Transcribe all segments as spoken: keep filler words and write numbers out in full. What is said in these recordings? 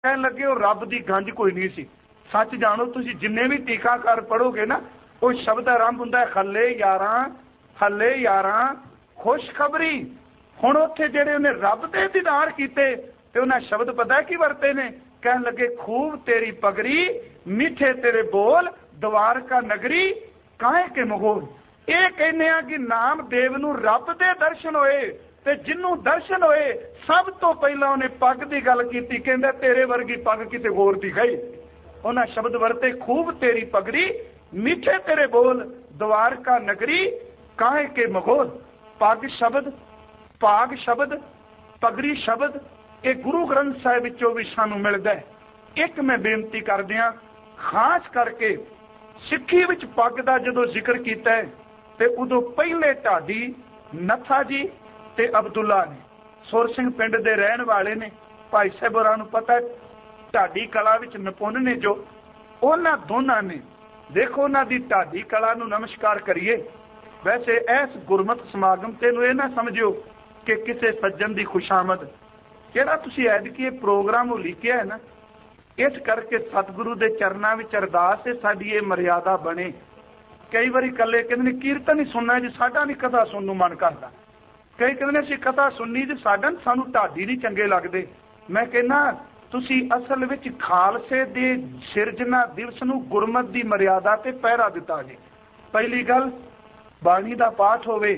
कहन लगे वो रब की गंज कोई नहीं सी। सच जानो तुसी जिन्ने भी टीकाकार पढ़ोगे ना वो शब्द आरंभ होंदा है हले यारां हले यारां खुशखबरी। हुण उत्थे जिहड़े उन्हें रब दे दीदार कीते ते उन्हें शब्द पता है की वरते ने। कहन लगे खूब तेरी पगड़ी मीठे तेरे बोल द्वारका नगरी काहे के मगोल। ये कहने आ कि नाम देव नूं रब दे दर्शन होए ते जिन्नू दर्शन होए सब तो पहला उन्हें पग की गल की। कहंदा तेरे वर्गी पग किते होर दी गई। उन्हें शब्द वरते खूब तेरी पगड़ी मीठे तेरे बोल द्वारका नगरी काहे के मगोल। पग शब्द पाग शब्द पगड़ी शब्द ये गुरु ग्रंथ साहिब विचों भी सानू मिलदा है। एक मैं बेनती कर दियां खास करके सिੱਖੀ विच पग का जदों जिक्र किया है तो उदों पहले ढाडी नथा जी ते अब्दुल्ला ने सुर सिंह पिंड दे रहन वाले ने। भाई साहब होरां नूं पता है ढाडी कला विच निपुण ने जो उन्हां दोनां ने देखो उन्हां दी ढाडी कला नूं नमस्कार करिए। वैसे इस गुरमत समागम ते नूं इह ना समझिओ कि किसी सज्जन की खुशामद जिहड़ा तुसीं ऐतकी प्रोग्राम लिखिआ है ना इस करके सतगुरु के चरणों में अरदास है साडी ये मर्यादा बने। कई बार कले कहते कीर्तन ही सुनना जी साडा नहीं कथा सुनने नूं मन करता। कई कहते असीं कथा सुननी जी साडा सानूं ढाडी नहीं चंगे लगदे। मैं कहना तुसीं असल विच खालसे दे सिरजना दिवस नूं गुरमत की मर्यादा ते पहरा दिता जी। पहली गल बाणी का पाठ होवे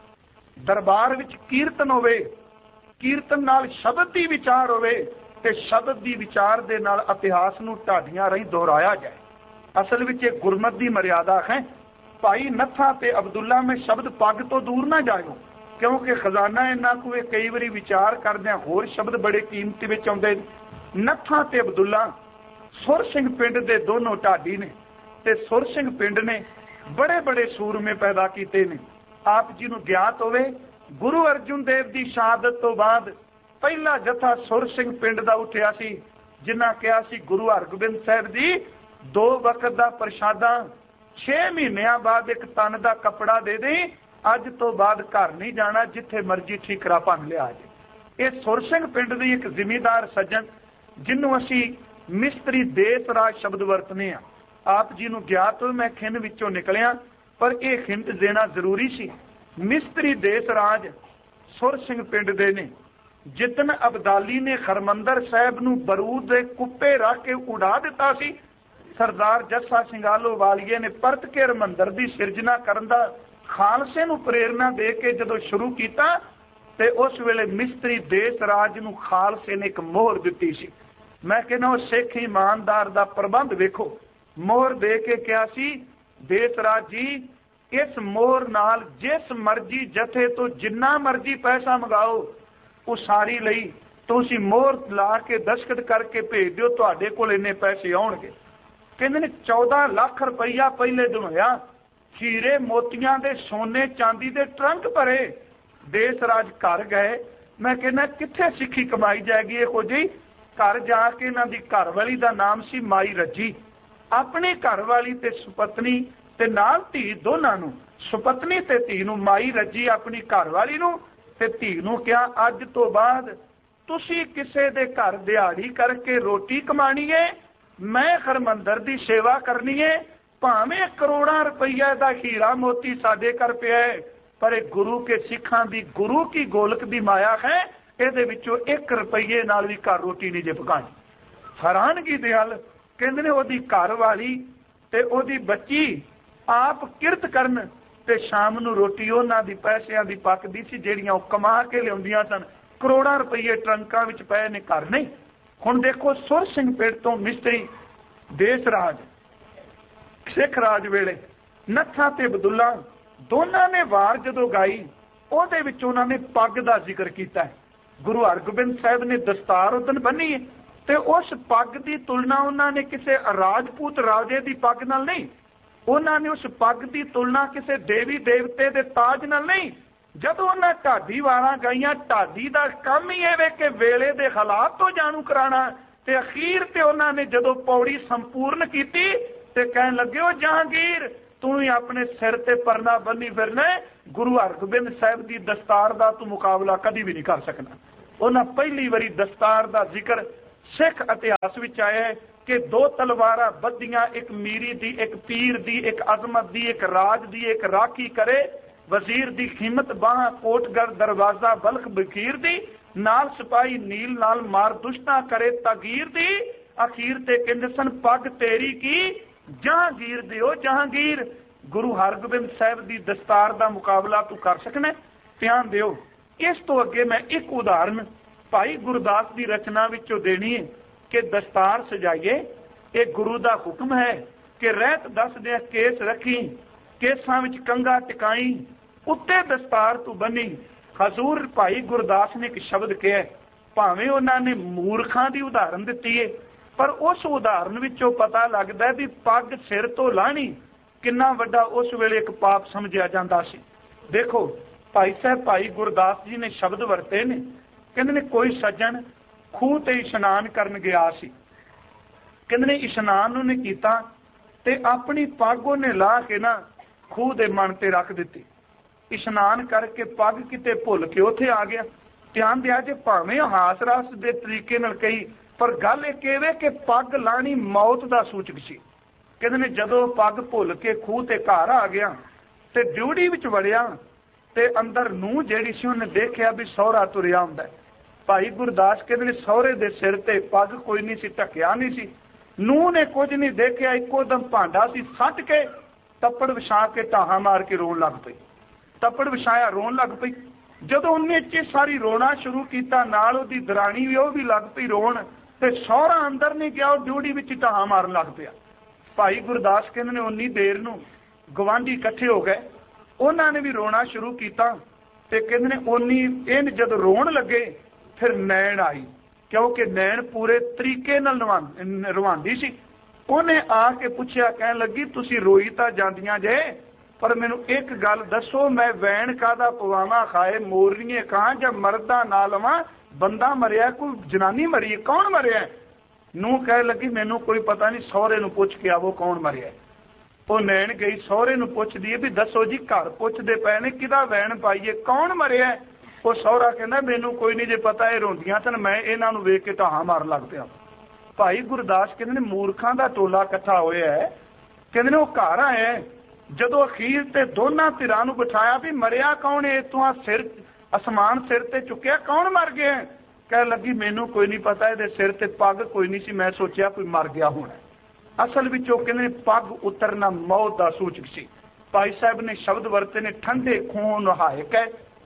दरबार विच कीर्तन होवे कीर्तन नाल शब्द की विचार होवे ते शब्द की विचार दे नाल इतिहास नूं ढाडियां रही दोहराया जाए। असल विच ये गुरमत की मर्यादा है। भाई नथा ते अब्दुल्ला में शब्द पग तो दूर ना जाओ क्योंकि खजाना इन्ना कोई कई बारी विचार करदे होर शब्द बड़े कीमती विच आउंदे। नथा ते अब्दुल्ला सुर सिंह पिंड दे दोनों ढाडी ने ते सुर सिंह पिंड ने बड़े बड़े सूरमे पैदा कीते ने। आप जी नूं ज्ञात होवे गुरु अर्जुन देव की शहादत तो बाद पहला जथा सुर सिंह पिंड का उठिया सी जिन्हां कहा सी गुरु हरगोबिंद साहिब जी दो वक्त का प्रशादा छे महीनों बाद एक तन का कपड़ा दे दे अज तो बाद घर नहीं जाना जिथे मर्जी ठीकरा भन लिया जे। ये सुर सिंह पिंड की एक जिमीदार सज्जन जिन्हों असी मिस्त्री देस राज शब्द वरतने आ। आप जी नूं ज्ञात हो मैं खिंड विचों निकलिया पर यह हिंट देना जरूरी सी। मिस्त्री देस राज सुर सिंह पिंड दे ने जितन अबदाली ने हरमंदर साहब नूं बरूद दे कुप्पे रख के उड़ा दिता सी सरदार जस्सा सिंघालो वालिए ने परत के हरमंदर की सिरजना करन दा खालसे नूं प्रेरणा दे के जदों शुरू किया ते उस वेले मिस्त्री देस राज नूं खालसे ने एक मोहर दिती सी। मैं कहना सिख ईमानदार दा प्रबंध वेखो मोहर दे के कहा सी देस राज जी इस मोहर नाल जिस मर्जी जथे तो जिन्ना मर्जी पैसा मंगाओ उसारी लई तुसी मोहर ला के दस्तखत करके भेज दिओ तुहाडे कोल इन्ने पैसे आउणगे। कहंदे ने चौदह लाख रुपया पहले दिन होया हीरे मोतियां दे सोने चांदी दे ट्रंक भरे। देस राज घर गए मैं कहना कित्थे सिੱਖੀ कमाई जाएगी इहो जी। घर जाके इन्हां दी घरवाली दा नाम सी माई रजी। अपनी घरवाली ते सुपत्नी ते नाल धी दोनां नूं सुपत्नी ते धी नूं माई रजी अपनी घरवाली नूं ते धी नूं कहा अज तो बाद तुसी किसे दे घर दिहाड़ी करके रोटी कमानी है मैं हरमंदर दी सेवा करनी है भावें करोड़ां रुपया दा हीरा मोती साडे घर पिया है पर एक गुरु के सिखां दी गुरु की गोलक दी माया है इहदे विचों एक रुपये नाल भी घर रोटी नहीं जे पकानी। हैरानगी दे हल कहंदे ने ओहदी घर वाली ते ओहदी बच्ची आप किरत करन ते शाम नूं रोटी उन्हां दी पैसिਆਂ दी पकदी सी ਜਿਹੜੀਆਂ ਉਹ कमा के लिआउंदियां सन। करोड़ां रुपये ट्रंकां विच पए ने घर नहीं। हुण देखो सुर सिंह पिंड तो मिस्त्री देस राज सिख राज वेले नत्था ते अब्दुल्ला दोनों ने वार जदों गाई ਉਹਦੇ ਵਿੱਚ ਉਹਨਾਂ ਨੇ पग का जिक्र किया है। गुरु हरगोबिंद साहब ने दस्तार उदन बनी है ते उस पग की तुलना उन्होंने किसी राजपूत राजे की पग नाल नहीं उन्होंने उस पग की तुलना किसी देवी देवते के ताज नाल नहीं। जदों उन्हें ढाडी वारां गाइयां ढाडी का काम ही है कि वेले के हालात तो जानू कराना ते अखीर ते उन्होंने जदों पौड़ी संपूर्ण की ते कहन लगे ओ जहांगीर तू ही अपने सिर ते परना बनी फिरना गुरु हरगोबिंद साहब की दस्तार का तू मुकाबला कभी भी नहीं कर सकना। उन्हें पहली बारी दस्तार का जिक्र सिख इतिहास विच आया है कि दो तलवारां बद्धियां, एक मीरी दी, एक पीर दी, एक अजमत दी, एक राज दी, एक राखी करे, वजीर दी कीमत बाह, कोटगढ़ दरवाजा बल्ख बकीर दी, नाल सिपाही नील नाल मार दुश्ता करे तगीर दी, अखीर ते कहंदे सन पग तेरी की जहांगीर दिओ जहांगीर। गुरु हरगोबिंद साहिब दी दस्तार दा मुकाबला तू कर सकना? ध्यान दिओ। इस तो अगे मैं एक उदाहरण भाई गुरदास की रचना विचों देनी है कि दस्तार सजाइए, एक गुरु का हुक्म है कि रहत दस दे केस रखी, केसां विच कंघा टिकाई, उत्ते दस्तार तू बनी। हजूर भाई गुरदास ने एक शब्द कहा, भावें उन्होंने मूर्खां की उदाहरण दी है, पर उस उदाहरण विचों पता लगता है भी पग सिर तो लाणी किन्ना वड्डा उस वेले एक पाप समझिया जांदा सी। देखो भाई साहब भाई गुरदास जी ने शब्द वरते ने, कहते ने कोई सज्जन खूह ते इशनान करन गया सी, कहते ने इशनान उन्हें कीता ते अपनी पग उन्हें ला के ना खूह दे मन ते रख दिती। इशनान करके पग किते भुल के उत्थे आ गया। ध्यान दिया जे भावें हास रस दे तरीके नाल कही, पर गल एक इह कि पग लाणी मौत दा सूचक सी। कहते ने जदों पग भुल के खूह ते घर आ गया ते ड्यूटी विच वड़िया ते अंदर नूह जिहड़ी सी उन्हें देखिया भी सौहरा तुरिया हुंदा है। भाई गुरदास कहते ने सौहरे दे सिर ते पग कोई नहीं सी, ढकिया नहीं सी। नूह ने कुछ नहीं देखिया, इक्को दम भांडा सी सट के तप्पड़ विछा के ढाहा मार के रोन लग पई। तप्पड़ विछाया रोन लग पई। जदों उन्हें चे सारी रोना शुरू किया, नाल उहदी दराणी भी वह भी लग पई रोन, ते सौहरा अंदर नहीं गया, वह ड्यूटी विच ढाहा मारन लग पिया। भाई गुरदास कहते ने उन्नी देर नूं गवांढी इकट्ठे हो गए, उन्होंने भी रोना शुरू किया, ते कहते ने उन्नी इन जब रोन लगे फिर नैन आई, क्योंकि नैन पूरे तरीके नाल रवांदी सी। उन्हें आके पूछया, कह लगी तुसी रोई तां जांदियां जे, पर मैनू एक गल दसो, मैं वैन कादा पवावां खाए मोरनीए कहां या मर्दा ना लवां, बंदा मरिया कोई जनानी मरी, कौन मरिया? नूह कह लगी मैनू कोई पता नहीं, सौहरे नूं पुछ के आवो कौन मरिया। वो नैन गई सौहरे नूं पुछदी है भी दसो जी, घर पुछदे पए ने किदा वैन पाईए, कौन मरिया? वो सौहरा कहंदा मैनू कोई नहीं जे पता, ये रोंदियां सन, मैं इन्हां नूं वेख के ढाहा मार लग पिया। भाई गुरदास कहंदे ने मूर्खां दा टोला इकट्ठा होया है, कहंदे ने वो घर आया जदों अखीर ते दोनां धिरां नूं बिठाया भी मरिया कौन है, तूं सिर आसमान सिर ते चुकिया, कौन मर गया? कह लगी मैनू कोई नहीं पता, ये सिर ते पग कोई नहीं सी, मैं सोचिया कोई मर गया होना। असल विच ओह कहंदे पग उतरना मौत दा सूचक सी। भाई साहब ने शब्द वरते ने ठंडे खून नहाए कै,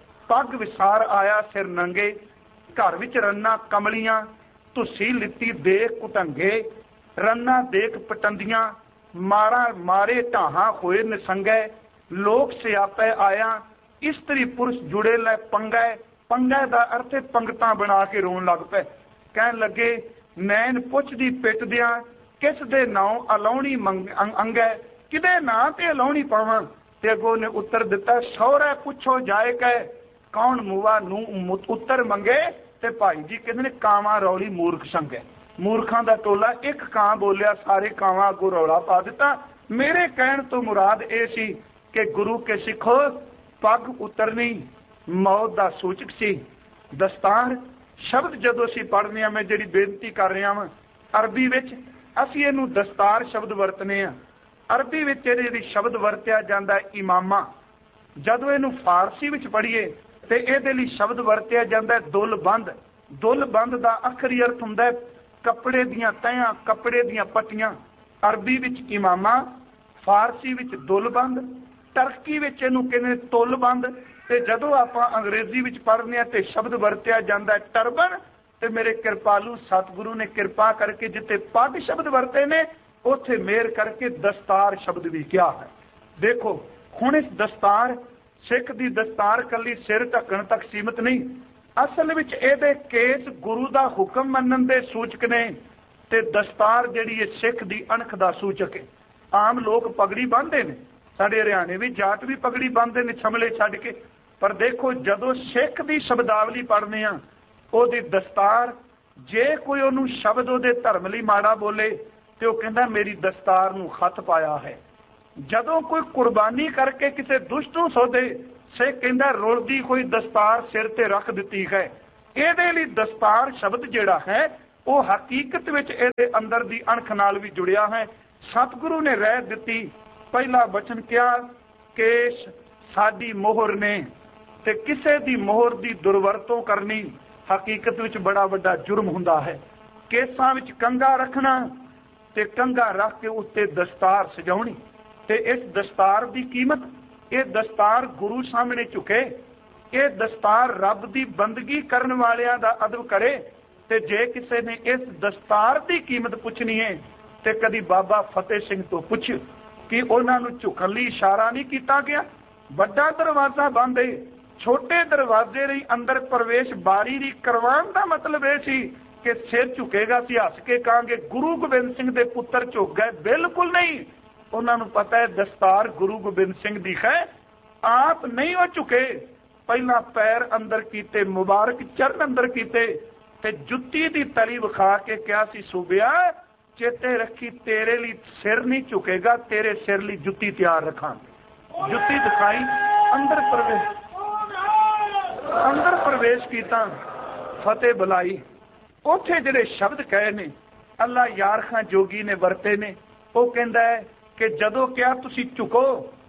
पग विसार आया सिर नंगे, घर विच रन्ना कमलियां, तुसी लित्ती देख कुटंगे, रन्ना देख पटंदियां, मारा मारे ढाहा होए निसंगे, लोक सियापे आया, इस्त्री पुरुष जुड़े लै पंगै, पंगै दा अर्थ पंगतां बना के रोन लग पे। कहन लगे नैन पुछदी पिटदियां, किस दे नां अलाउणी अंगै, किदे नां ते अलाउणी पावां? ते अगों ने उत्तर दिता, सौहरे पुछो जाए कै, कौन मुआ नूं उत्तर मंगे? ते भाई जी कहते ने कावां रौली मूर्ख संगे। मूर्खां दा टोला एक कां बोलिया, सारे कावां अगों रौला पा दिता। मेरे कहण तो मुराद ये सी कि गुरु के सिखो पग उतरनी मौत दा सूचक सी। दस्तार शब्द जदों असीं पढ़ने, मैं जिहड़ी बेनती कर रहा वां, अरबी विच असीं इहनूं दस्तार शब्द वरतने आ। अरबी विच इहदे शब्द वरतिया जांदा इमामा। जदों इहनूं फारसी विच पढ़ीए ते इहदे लई शब्द वरतिया जांदा दुल बंद। दुल बंद दा अखरी अर्थ हुंदा है कपड़े दियां तैयां, कपड़े दियां पट्टियां। अरबी विच इमामा, फारसी विच दुल बंद, टर्की विच इहनूं कहंदे तुल बंद, ते जदों आपां अंग्रेजी विच पढ़ने आ ते शब्द वरतिया जांदा टर्बन। ते मेरे कृपालू सतगुरु ने कृपा करके जिथे पग शब्द वरते ने उथे मेहर करके दस्तार शब्द भी किया है। देखो हुण इस दस्तार सिख दी दस्तार कली सिर ढकण तक सीमित नहीं, असल विच इहदे केस गुरु दा हुक्म मनण दे सूचक ने, ते दस्तार जिहड़ी है सिख दी अणख दा सूचक है। आम लोग पगड़ी बांधते ने, साडे हरियाणे भी जाट भी पगड़ी बांधते ने छमले छड्ड के, पर देखो जदों सिख दी शब्दावली पढ़ने आ ओहदी दस्तार, जे कोई उहनूं शब्द उहदे धर्म लई माड़ा बोले ते ओह कहंदा मेरी दस्तार नूं खत पाया है। जदों कोई कुर्बानी करके किसी दुष्ट नूं सौदे, सिख कहंदा रुलदी कोई दस्तार सिर ते रख दित्ती है। इहदे लई दस्तार शब्द जिहड़ा है ਉਹ ਹਕੀਕਤ ਵਿੱਚ ਇਹਦੇ ਅੰਦਰ ਦੀ ਅਣਖ ਨਾਲ ਵੀ ਜੁੜਿਆ ਹੈ। ਸਤਿਗੁਰੂ ਨੇ ਰਹਿ ਦਿੱਤੀ, ਪਹਿਲਾ ਬਚਨ ਕਿਹਾ ਕਿ ਸਾਡੀ ਮੋਹਰ ਨੇ, ਤੇ ਕਿਸੇ ਦੀ ਮੋਹਰ ਦੀ ਦੁਰਵਰਤੋਂ ਕਰਨੀ ਹਕੀਕਤ ਵਿੱਚ ਬੜਾ ਵੱਡਾ ਜੁਰਮ ਹੁੰਦਾ ਹੈ। ਕੇਸਾਂ ਵਿੱਚ ਕੰਘਾ ਰੱਖਣਾ ਤੇ ਕੰਘਾ ਰੱਖ ਕੇ ਉੱਤੇ ਦਸਤਾਰ ਸਜਾਉਣੀ, ਤੇ ਇਸ ਦਸਤਾਰ ਦੀ ਕੀਮਤ, ਇਹ ਦਸਤਾਰ ਗੁਰੂ ਸਾਹਮਣੇ ਝੁਕੇ, ਇਹ ਦਸਤਾਰ ਰੱਬ ਦੀ ਬੰਦਗੀ ਕਰਨ ਵਾਲਿਆਂ ਦਾ ਅਦਬ ਕਰੇ। ਤੇ ਜੇ ਕਿਸੇ ਨੇ ਇਸ ਦਸਤਾਰ ਦੀ ਕੀਮਤ ਪੁੱਛਣੀ ਹੈ ਤੇ ਕਦੀ ਬਾਬਾ ਫਤਿਹ ਸਿੰਘ ਤੋਂ ਪੁੱਛ ਕਿ ਉਹਨਾਂ ਨੂੰ ਝੁਕਣ ਲਈ ਇਸ਼ਾਰਾ ਨਹੀਂ ਕੀਤਾ ਗਿਆ। ਵੱਡਾ ਦਰਵਾਜ਼ਾ ਬੰਦ ਹੈ, ਛੋਟੇ ਦਰਵਾਜ਼ੇ ਲਈ ਅੰਦਰ ਪ੍ਰਵੇਸ਼ ਬਾਰੀ ਦੀ ਕਰਵਾਉਣ ਦਾ ਮਤਲਬ ਇਹ ਸੀ ਕਿ ਸਿਰ ਝੁਕੇਗਾ, ਅਸੀਂ ਹੱਸ ਕੇ ਕਹਾਂਗੇ ਗੁਰੂ ਗੋਬਿੰਦ ਸਿੰਘ ਦੇ ਪੁੱਤਰ ਝੁਕ ਗਏ। ਬਿਲਕੁਲ ਨਹੀਂ, ਉਹਨਾਂ ਨੂੰ ਪਤਾ ਹੈ ਦਸਤਾਰ ਗੁਰੂ ਗੋਬਿੰਦ ਸਿੰਘ ਦੀ ਹੈ, ਆਪ ਨਹੀਂ ਉਹ ਝੁਕੇ। ਪਹਿਲਾਂ ਪੈਰ ਅੰਦਰ ਕੀਤੇ, ਮੁਬਾਰਕ ਚਰਨ ਅੰਦਰ ਕੀਤੇ, ਤੇ ਜੁੱਤੀ ਦੀ ਤਲੀ ਵਿਖਾ ਕੇ ਕਿਹਾ ਸੀ ਸੂਬਿਆ ਚੇਤੇ ਰੱਖੀ ਤੇਰੇ ਲਈ ਸਿਰ ਨਹੀਂ ਝੁਕੇਗਾ, ਤੇਰੇ ਸਿਰ ਲਈ ਜੁੱਤੀ ਤਿਆਰ ਰੱਖਾਂਗੇ। ਜੁੱਤੀ ਦਿਖਾਈ, ਅੰਦਰ ਪ੍ਰਵੇਸ਼ ਅੰਦਰ ਪ੍ਰਵੇਸ਼ ਕੀਤਾ, ਫਤਿਹ ਬੁਲਾਈ। ਉੱਥੇ ਜਿਹੜੇ ਸ਼ਬਦ ਕਹੇ ਨੇ ਅੱਲਾ ਯਾਰ ਖਾਂ ਜੋਗੀ ਨੇ ਵਰਤੇ ਨੇ, ਉਹ ਕਹਿੰਦਾ ਹੈ ਕਿ ਜਦੋਂ ਕਿਹਾ ਤੁਸੀਂ ਝੁਕੋ,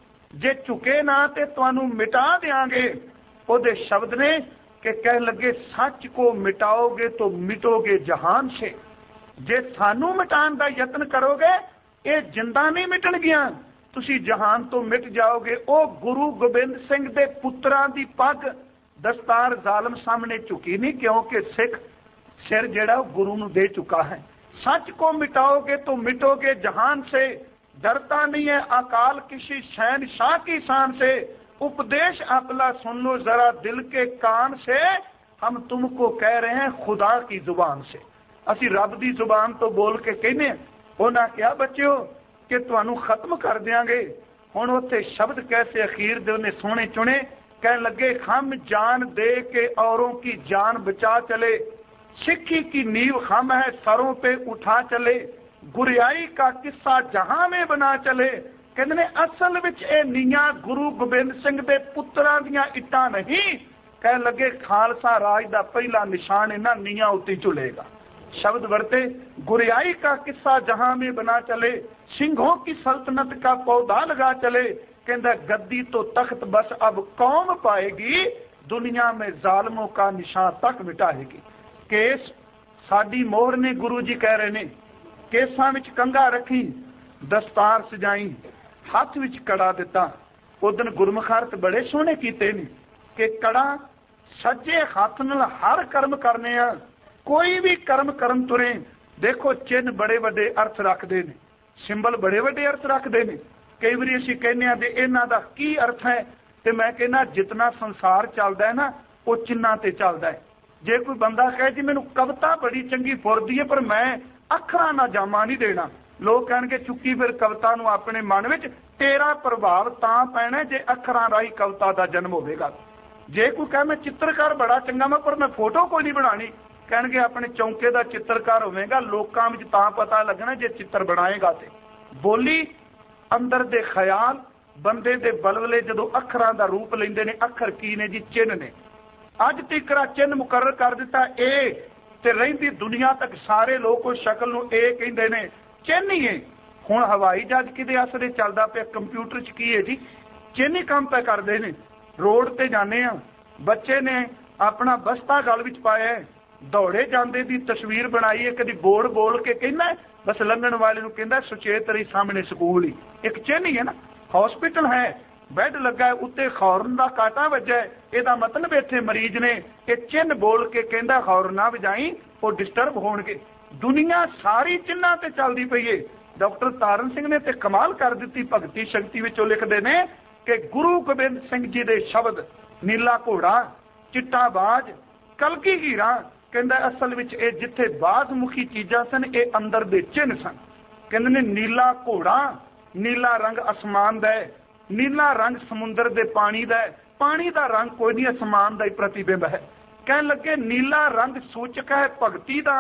ਜੇ ਝੁਕੇ ਨਾ ਤੇ ਤੁਹਾਨੂੰ ਮਿਟਾ ਦਿਆਂਗੇ। ਉਹਦੇ ਸ਼ਬਦ ਨੇ ਕਿ ਕਹਿ ਲੱਗੇ ਸੱਚ ਕੋ ਮਿਟਾਓਗੇ तो ਮਿਟੋਗੇ ਜਹਾਨ ਸੇ। ਜੇ ਸਾਨੂੰ ਮਿਟਾਉਣ ਦਾ ਯਤਨ ਕਰੋਗੇ ਇਹ ਜਿੰਦਾ ਨਹੀਂ ਮਿਟਣਗੀਆਂ, ਤੁਸੀਂ ਜਹਾਨ ਤੋਂ ਮਿਟ ਜਾਓਗੇ। ਉਹ ਗੁਰੂ ਗੋਬਿੰਦ ਸਿੰਘ ਦੇ ਪੁੱਤਰਾਂ ਦੀ ਪੱਗ ਦਸਤਾਰ ਜ਼ਾਲਮ ਸਾਹਮਣੇ ਝੁਕੀ ਨਹੀਂ, ਕਿਉਂਕਿ ਸਿੱਖ ਸਿਰ ਜਿਹੜਾ ਉਹ ਗੁਰੂ ਨੂੰ ਦੇ ਚੁੱਕਾ ਹੈ। सच को मिटाओगे तो मिटोगे जहान से, डरता नहीं है अकाल किसी शहनशाह की शान से। उपदेश अकला सुन लो जरा दिल के कान से, हम तुमको कह रहे हैं खुदा की जुबान से। असी रब की जुबान तो बोल के कहने। उन्हें क्या बच्चों कि तुहानू खत्म कर देंगे। हुण उत्थे शब्द कैसे अखीर दे उन्हें सोने चुने, कह लगे हम जान दे के औरों की जान बचा चले। सिक्खी की नींव हम है सरों पे उठा चले, गुरियाई का किस्सा जहां में बना चले। कहते ने असल विच ए नीयां गुरु गोबिंद सिंह दे पुत्रां दियां इट्टां नहीं, कह लगे खालसा राज दा पहला निशान इन्हां नीयां उत्ते झुलेगा। शब्द वर्ते गुरियाई का किस्सा जहां में बना चले, सिंहों की सल्तनत का पौधा लगा चले। कहता गद्दी तो तख्त बस अब कौम पाएगी, दुनिया में जालिमों का निशान तक मिटाएगी। केस साडी मोहर ने गुरु जी कह रहे ने, केसां विच कंघा रखी, दस्तार सजाई, हथ विच कड़ा दिता। उदन गुरमुख अर्थ बड़े सोहने कीते ने कि कड़ा सज्जे हथ नाल हर कर्म करने आ, कोई भी कर्म करन तुरे। देखो चिन्ह बड़े वड्डे अर्थ रखते ने, सिंबल बड़े वड्डे अर्थ रखते ने। कई बार असीं कहने आ कि इन्हां दा की अर्थ है, ते मैं कहना जितना संसार चलदा है ना वो चिन्हां ते चलदा है। जे कोई बंदा कहे जी मैनू कविता बड़ी चंगी फुरदी है पर मैं अखरां ना जामा नहीं देना, लोग कहणगे चुकी फिर कविता नू अपने मन विच, तेरा प्रभाव तां पैना जे अखरां राही कविता दा जन्म होवेगा। जे कोई कहे मैं चित्रकार बड़ा चंगा मैं पर मैं फोटो कोई नहीं बनानी, कहणगे अपने चौंके दा चित्रकार होवेगा, लोकां विच तां पता लगना जे चित्र बनाएगा। ते बोली अंदर दे ख्याल बंदे दे बलवले जदों अखरां दा रूप लैंदे ने, अखर की ने जी चिन्ह ने। अज तिकरा चिन्ह मुकर्रर कर दिता ए, ते रहिंदी दुनिया तक सारे लोग उस शक्ल नूं ए कहिंदे ने, चिन्ह ही है। हुण हवाई जहाज किदे आसरे चलदा पिया, कंप्यूटर च की है जी, चिन्ह ही काम पे करदे ने। रोड ते जाने आ, बच्चे ने अपना बस्ता गल विच पाया, दौड़े जांदे दी तस्वीर बनाई है, कदी बोर्ड बोल के कहना बस लंघण वाले नूं कहंदा सुचेत रही सामने स्कूल ही, एक चिन्ह ही है ना। हॉस्पिटल है, बैड लगा है, उत्ते खौरन का कांटा वजा है, ਇਹਦਾ मतलब इत्थे मरीज ने ये चिन्ह बोल के कहंदा खौर ना वजाई, वो डिस्टर्ब होणगे। दुनिया सारी चिन्हां ते चलदी पई है। डॉक्टर तारण सिंह ने ते कमाल कर दित्ती, भगती शक्ति विचों लिखदे ने कि गुरु गोबिंद सिंह जी दे शब्द नीला घोड़ा, चिट्टा बाज, कलगी हीरा, कहंदा असल विच ये जिथे बाजमुखी चीज़ां सन ये अंदर दे चिन्ह सन। कहंदे ने नीला घोड़ा, नीला रंग आसमान दा है, नीला रंग समुंदर दे पानी दा है, पानी दा रंग कोई नहीं आसमान दा ही प्रतिबिंब है। कह लगे नीला रंग सूचक है भगती दा,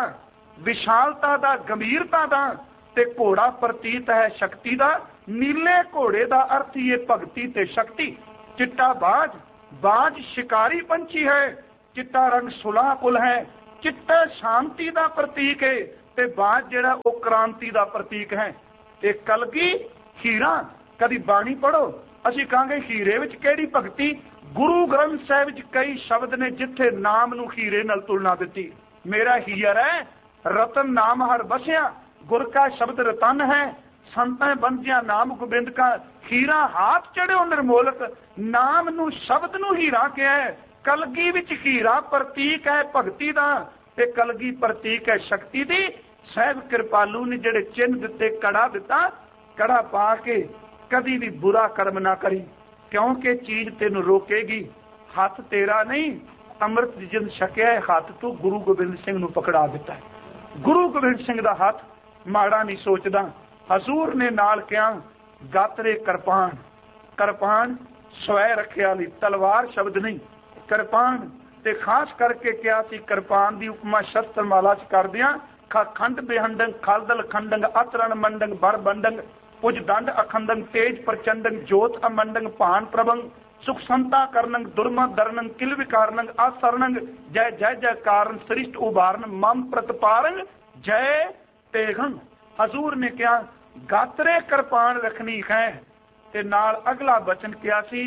विशालता दा, गंभीरता दा, ते घोड़ा प्रतीत है शक्ति दा। नीले घोड़े दा अर्थ ही है भगती ते शक्ति। चिट्टा बाज, बाज शिकारी पंछी है, चिट्टा रंग सुलह कुल है, चिट्टा शांति का प्रतीक है ते बाज जिहड़ा वो क्रांति का प्रतीक है। ते कलगी हीरा, कदी बाणी पढ़ो असीं कहांगे हीरे विच किहड़ी भगती। गुरु ग्रंथ साहिब विच कई शब्द ने जिथे नाम नूं हीरे नाल तुलना दिती। मेरा हीर है रतन नाम हर बसिया, गुर का शब्द रतन है, संतां बंदिया नाम गोबिंद का। हीरा हाथ चढ़ियो निर्मोलक, नाम नूं शब्द नूं हीरा कहा है। कलगी विच हीरा प्रतीक है भगती दा, ते कलगी प्रतीक है शक्ति दी। साहिब कृपालू ने जिहड़े चिन्ह दिते, कड़ा दिता, कड़ा पा के कदी भी बुरा कर्म ना करी, क्योंकि चीज तेन रोकेगी। हाथ तेरा नहीं, अमृत जिन छकिया है हाथ तू गुरु गोबिंद सिंह नूं पकड़ा दिता है। गुरु गोबिंद सिंह दा हाथ माड़ा नहीं सोचदा। हजूर ने नाल कहा गातरे करपान, करपान स्वै रखिया ली, तलवार शब्द नहीं करपान। ते खास करके क्या सी करपान दी उपमा शस्त्र माला च कर दिया। खंड बेहंडंग खलदल खंडंग अतरण मंडंग बर बंडंग पुज दंड अखंडंग तेज प्रचंडंग जोत अमंडंग भान प्रभंग सुख संता करनंग दुर्मत दरनंग किल विकारनंग असरणंग जय जय जय कारण सृष्ट उबारन मम प्रतपारंग जय तेगंग। हजूर ने क्या गातरे कृपान रखनी है। ते नाल अगला वचन क्या सी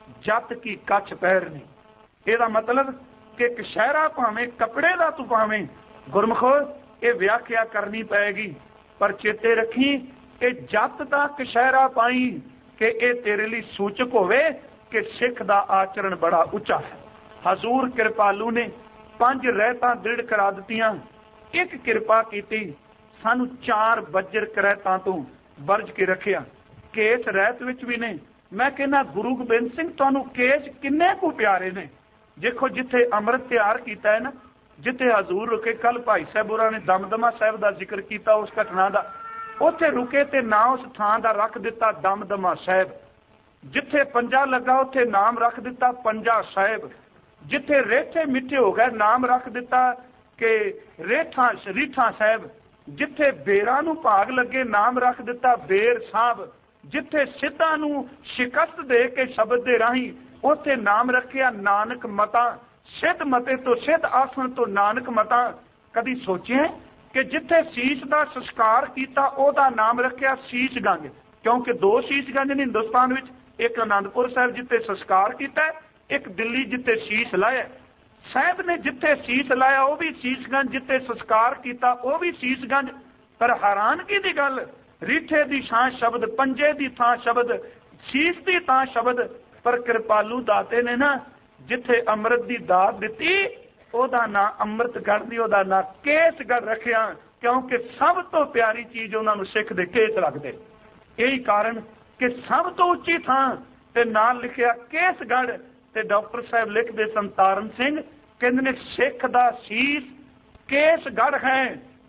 जत की कछ पैरनी। ਇਹਦਾ मतलब कि कशहरा भावें कपड़े का तू भावें गुरमुखो ये व्याख्या करनी पैगी, पर चेते रखी कि जत का कशहरा पाई कि ये तेरे लिए सूचक होवे कि सिख दा आचरण बड़ा उच्चा है। हजूर कृपालू ने पंज रहतां दृढ़ करा दित्तियां। एक किरपा कीती, सानू चार बज्जर करैतां तो वर्ज के रखिया। केस रहत विच भी ने। मैं कहना गुरु गोबिंद सिंह तुहानू केस किन्ने को प्यारे ने। देखो जिथे अमृत तैयार किया है ना, जिथे हजूर रुके, कल भाई साहबुरा ने दमदमा साहिब का जिक्र किया उस घटना का, उथे रुके ते ना उस थां का रख दिता दमदमा साहिब। जिथे पंजा लगा उथे नाम रख दिता पंजा साहिब। जिथे रेठे मिठे हो गए नाम रख दिता कि रेठा रीठा साहिब। जिथे बेरा नूं भाग लगे नाम रख दिता बेर साहब। जिथे सिद्धां नूं शिकस्त दे के शब्द दे राही उथे नाम रखिया नानक मता। सिद्ध मते तो सिद्ध आसन तो नानक मता। कदी सोचे कि जिथे शीश का संस्कार किया ओदा नाम रखिया शीश गंज, क्योंकि दो शीश गंज ने हिंदुस्तान विच, एक आनंदपुर साहिब जिथे संस्कार किया, एक दिल्ली जिथे शीश लाया। साहिब ने जिथे शीश लाया वह भी शीशगंज, जिथे संस्कार किया वह भी शीशगंज। पर हैरानगी की गल, रीठे की थां शब्द, पंजे की थां शब्द, शीश की थां शब्द। पर कृपालू दाते ने ना जिथे अमृत की दात दिती ओदा ना अमृतगढ़ दी ओदा ना केसगढ़ रखिया, क्योंकि सब तो प्यारी चीज उन्होंने सिख दे केस लगते। यही कारण कि सब तो उच्ची थां ते नाल लिखिया केसगढ़। ते डॉक्टर साहब लिखते संतारण सिंह कहते ने सिख दा शीश केसगढ़ है।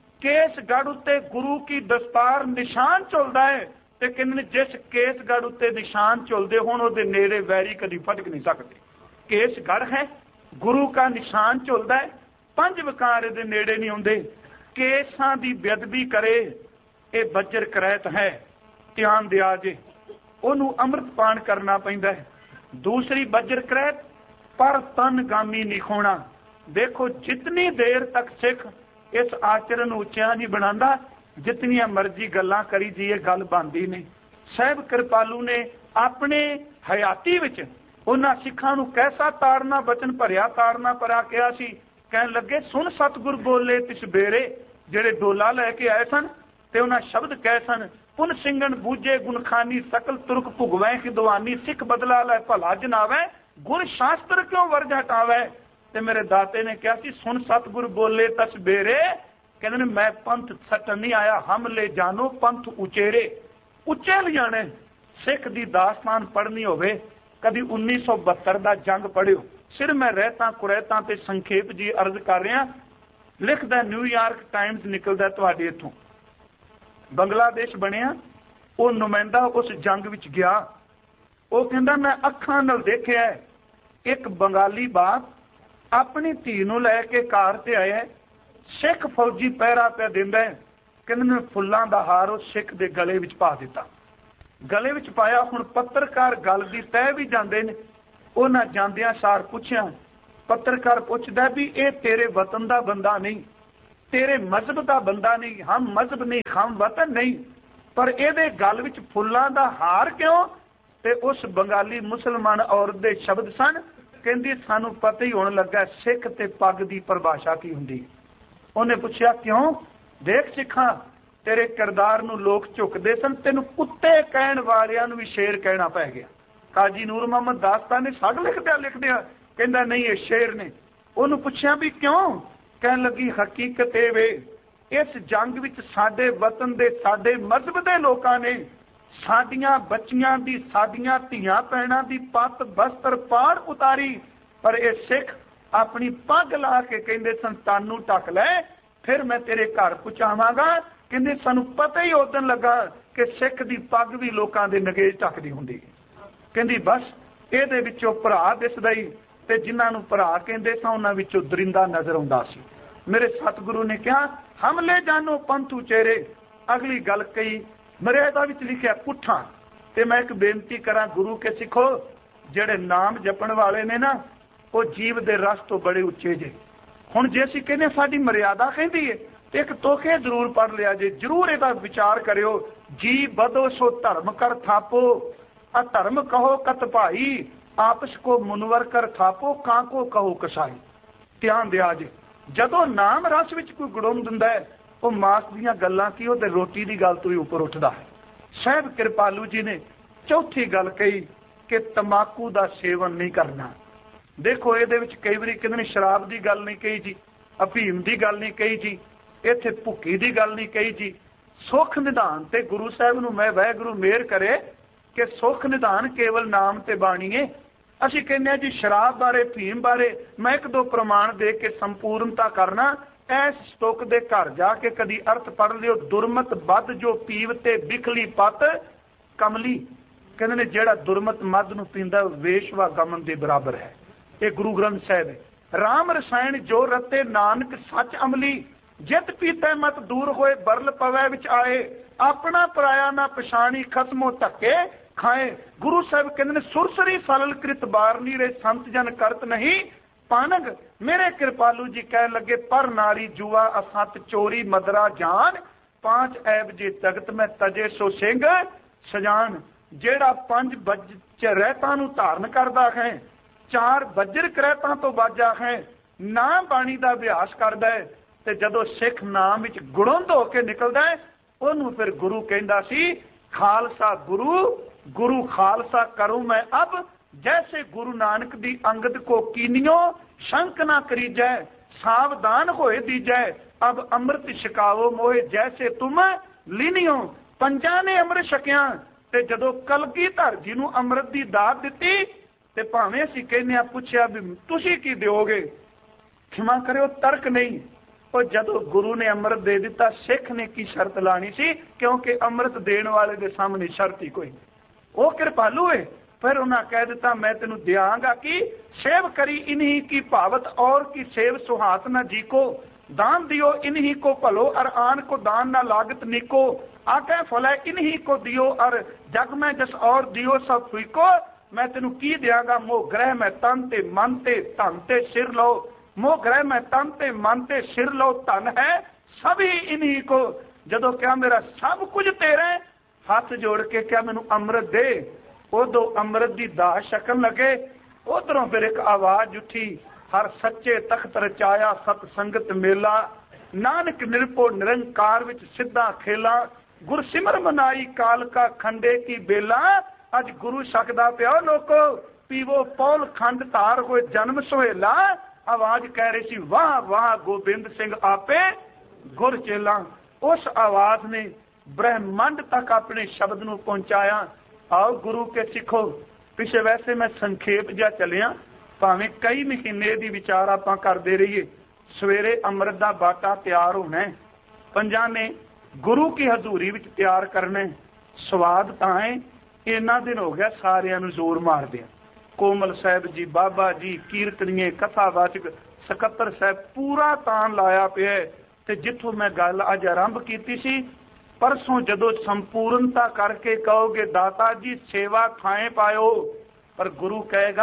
केसगढ़ उत्ते गुरु की दस्तार निशान चलता है। ते कहते जिस केसगढ़ उत्ते निशान चलते होण उहदे नेड़े वैरी कदी फटक नहीं सकते। केसगढ़ है, गुरु का निशान चलता है, पंज विकार दे नेड़े नहीं आउंदे। केसां दी बेअदबी करे ये बज्जर करैत है, ध्यान दिया जे ओनू अमृत पान करना पैंदा है। दूसरी बज्जर करैत पर तन गामी नहीं खोना। देखो जितनी देर तक सिख इस आचरण उच्चा नहीं बनाता, जितनियां मर्जी गल्लां करी जाइए गल बनदी नहीं। साहिब कृपालू ने अपने हयाती विच उन्हां सिखां नूं कैसा ताड़ना बचन भरिया ताड़ना भरा कहा सी। कहन लगे सुन सतगुर बोले तिस बेरे, जिहड़े डोला लैके आए सन ते उन्हां शब्द कहे सन पुन सिंगन बूझे गुणखानी सकल तुरक भुगवै खिदवानी सिख बदला लै भला जनावै गुण शास्त्र क्यों वर्ज हटावै। ते मेरे दाते ने कहा सी सुन सतगुर बोले तस बेरे, कहते मैं पंथ सटन नहीं आया, हम ले जानो पंथ उचेरे। उच्चे ले जाने। सिख दी दास्तान पढ़नी होवे कभी उन्नीस सौ बहत्तर का जंग पढ़ियो। सिर मैं रहता कुरैता ते संखेप जी अर्ज कर रहा। लिखदा न्यूयॉर्क टाइम्स निकलदा तुहाडे इथों। बंगलादेश बनिया, वो नुमाइंदा उस जंग विच गया। वो कहंदा मैं अखां नाल देखिया एक बंगाली बाप अपनी धी नूं लैके कार ते आया। सिख फौजी पहरा पे दिंदा है। कहंदे फुल्लां दा हार उस सिख दे गले विच पा दिता। गले विच पाया। हुण पत्रकार गल दी तह भी जांदे ने। उन्हां जांदियां सार पुछिया पत्रकार पूछता भी ये तेरे वतन का बंदा नहीं, तेरे मजहब का बंदा नहीं, हम मजहब नहीं, हम वतन नहीं, पर ये गल विच फुल्लां दा हार क्यों? ते उस बंगाली मुसलमान औरत दे शब्द सन, कहंदी सानू पता ही होने लगा सिख ते पग दी परिभाषा की हुंदी। उन्हें पूछा क्यों? देख सिखा तेरे किरदार नूं लोग झुकदे सन, तेनू कुत्ते कहण वालियां नूं भी शेर कहना पै गया। काजी नूर मोहम्मद दास्तान ने साड लिखदिया लिखदिया कहंदा नहीं ये शेर ने। उन्होंने पूछा भी क्यों? कहन लगी हकीकत ये वे इस जंग विच साडे वतन दे साडे मजहब दे लोकां ने साडियां बच्चियां दी साडियां धीआं भैणां दी पत बस्तर पाड़ उतारी, पर ये सिख अपनी पग ला के कहंदे सन तानू ढक लै फिर मैं तेरे घर पहुंचावांगा। कहंदे सानू पता ही उदन लगा कि सिख दी पग भी लोकां दे नगेज ढकदी हुंदी। कहंदी बस इहदे विचों भरा दिसदा ही ते जिन्हां नूं भरा कहंदे सन उन्हां विचों दरिंदा नज़र आउंदा सी। मेरे सतगुरु ने कहा हमले जानो पंथू चेहरे। अगली गल कही मर्यादा विच लिखिया पुठा। ते मैं एक बेनती करा गुरु के सिखो जेड़े नाम जपण वाले ने ना वो जीव दे रस तो बड़े उच्चे जे। हुण जे असीं कहने साडी मर्यादा कहंदी है ते एक तोखे जरूर पढ़ लिया जे, जरूर इहदा विचार करियो। जी बदो सो धर्म कर थापो, अधर्म कहो कत भाई, आपस को मुनवर कर थापो, कां को कहो कसाई। ध्यान दिया जे जदों नाम रस विच कोई गुड़ुम दिंदा है वो मास दीयां गल्लां की वो ते रोटी दी गल तो भी उपर उठदा है। साहिब कृपालू जी ने चौथी गल कही कि तंबाकू दा सेवन नहीं करना। देखो ये कई बार कहते शराब की गल नहीं कही जी, अफीम की गल नहीं कही जी, इत्थे भुक्की की गल नहीं कही जी। सुख निधान ते गुरु साहब नूं मैं वाहिगुरू मेहर करे कि सुख निधान केवल नाम ते बाणी है। असीं कहने जी शराब बारे अफीम बारे मैं एक दो प्रमाण दे के संपूर्णता करना। ऐस स्टुक दे घर जाके कदी अर्थ पढ़ लियो, दुरमत बद जो पीवते बिखली पत कमली। कहते ने जेड़ा दुरमत मद नूं पींदा वेशवा गमन दे बराबर है। ये गुरु ग्रंथ साहिब है। राम रसायन जो रते नानक सच अमली, जित पीते मत दूर होए बरल पवै विच आए, अपना पराया ना पछाणी खसमो धक्के खाए। गुरु साहब कहते सुरसरी सलल कृत बार नीरे संत जन करत नहीं पानग। मेरे कृपालू जी कह लगे पर नारी जुआ असत चोरी मदरा जान, पांच ऐब जे तगत में तजे सो सिंह सजान। जेड़ा पंज बज रहता नूं धारण करदा है, चार बजर करैतां तो बाजा है, ना बाणी दा अभ्यास करदा है, ते जदों सिख नाम विच गुणुंद हो के निकलदा है ओनू फिर गुरु कहंदा सी खालसा गुरु गुरु खालसा करूं मैं अब, जैसे गुरु नानक दी अंगद को कीनियो शंक ना करीजै, सावधान होए दीजै अब अमृत छकाओ मोहे जैसे तुम लीनियो। पंजा ने अमृत छकिया ते जदों कलगीधर जी नूं अमृत दी दात दित्ती ते भावें असीं कहने पुछया भी तुसीं की दिओगे, क्षमा करियो तर्क नहीं। और जदों गुरु ने अमृत दे दिता सिख ने की शर्त लानी सी, क्योंकि अमृत देने वाले दे सामने शर्त ही कोई। वो कृपालू है। फिर उन्हें कह दिता मैं तेनू दियांगा कि सेव करी इन्हीं की भावत और की सेव सुहात न जी को, दान दियो इन्हीं को भलो और आन को दान न लागत निको, आके फल इन्हीं को दियो और जग में जस और दियो सब फीको। मैं तेनू की दियांगा मोह ग्रह में तन ते मन ते धन ते सिर लो, मोह ग्रह में तन ते मन ते सिर लो धन है सभी इन्हीं को। जदों क्या मेरा सब कुछ तेरा है, हाथ जोड़ के क्या मैनू अमृत दे। उदो अमृत की दाह छकन लगे। उधरों फिर एक आवाज उठी, हर सच्चे तख्त रचाया सत संगत मेला, नानक निरपो निरंकार विच सिद्धा खेला, गुर सिमर मनाई काल का खंडे की बेला। अज गुरु सकदा पिया लोको पीवो पौल खंड तार होए जन्म सुहेला। आवाज कह रही सी वाह वाह गोबिंद सिंह आपे गुर चेला। उस आवाज ने ब्रह्मांड तक अपने शब्द नूं पहुंचाया। आओ गुरु के सिखो। पिछे वैसे मैं संखेप जा चलिया, भावें कई महीने दी विचार आपां करदे रहिए। सवेरे अमृत दा बाटा तैयार होना है, पंजां ने गुरु की हजूरी विच तैयार करना। स्वाद तां है इन्ना दिन हो गया सारियां नूं जोर मारदे। कोमल साहब जी, बाबा जी, कीर्तनीए, कथावाचक, सकत्तर साहब पूरा तान लाया पिया। ते जिथों मैं गल अज आरंभ कीती सी, परसों जदों संपूर्णता करके कहोगे दाता जी सेवा थाएं पायो, पर गुरु कहेगा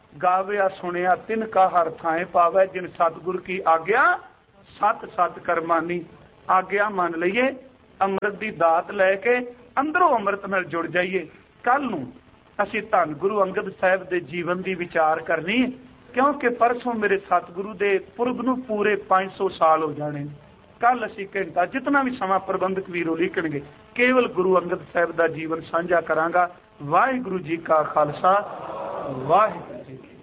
गाविया सुनिया तिन का हर थाए पावे जिन सतगुर की आग्या सत सत करमानी। आग्या मान लईए अमृत की दात लैके अंदरों अमृत नाल जुड़ जाइए। कल नूं असीं धन गुरु अंगद साहिब दे जीवन की विचार करनी, क्योंकि परसों मेरे सतगुरु दे पुरब नूं पूरे पांच सौ साल हो जाने। कल असीं घंटा जितना भी समा प्रबंधक वीरों लिखणगे केवल गुरु अंगद साहिब का जीवन साझा करांगा। वाहिगुरू जी का खालसा वाहिगुरू जी की।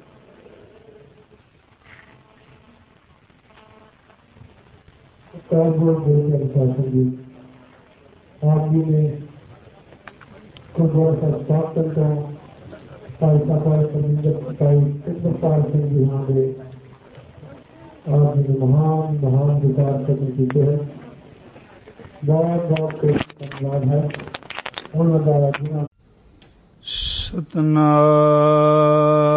आप जी ने गुरुद्वारा ਸਾਹਿਬ ਸਥਾਪਨ ਤੋਂ ਭਾਈ ਸਾਹਿਬ ਕਮਿੰਦਰ ਭਾਈ ਇੰਦਰਪਾਲ ਸਿੰਘ ਜੀ ਦੇ ਆਪ ਜੀ ਨੇ ਮਹਾਨ ਮਹਾਨ ਵਿਚਾਰ ਕਰਨ ਕੀਤੇ ਹੈ। ਬਹੁਤ ਬਹੁਤ ਧੰਨਵਾਦ ਹੈ ਉਹਨਾਂ ਦਾ। ਸਤਿਨਾਮ